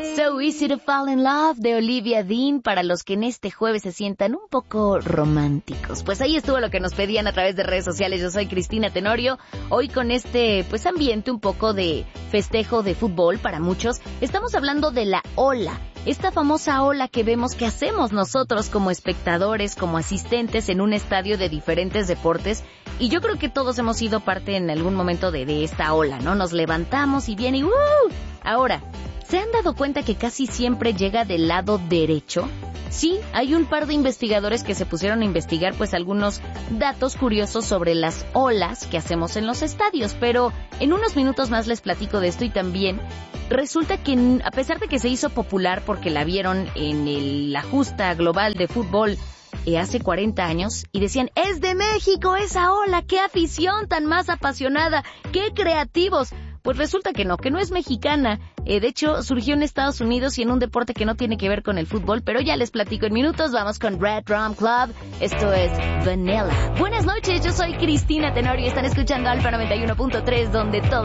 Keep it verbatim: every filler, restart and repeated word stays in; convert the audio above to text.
So Easy to Fall in Love de Olivia Dean, para los que en este jueves se sientan un poco románticos. Pues ahí estuvo lo que nos pedían a través de redes sociales. Yo soy Cristina Tenorio, hoy con este pues ambiente un poco de festejo de fútbol para muchos. Estamos hablando de la ola, esta famosa ola que vemos que hacemos nosotros como espectadores, como asistentes en un estadio de diferentes deportes. Y yo creo que todos hemos sido parte en algún momento de, de esta ola, ¿no? Nos levantamos y viene y ¡uh! Ahora, ¿se han dado cuenta que casi siempre llega del lado derecho? Sí, hay un par de investigadores que se pusieron a investigar pues algunos datos curiosos sobre las olas que hacemos en los estadios, pero en unos minutos más les platico de esto. Y también resulta que a pesar de que se hizo popular porque la vieron en el, la justa global de fútbol eh, hace cuarenta años y decían, ¡es de México esa ola! ¡Qué afición tan más apasionada! ¡Qué creativos! Pues resulta que no, que no es mexicana. Eh, de hecho, surgió en Estados Unidos y en un deporte que no tiene que ver con el fútbol, pero ya les platico en minutos. Vamos con Red Rum Club. Esto es Vanilla. Buenas noches, yo soy Cristina Tenorio y están escuchando Alfa noventa y uno punto tres, donde todo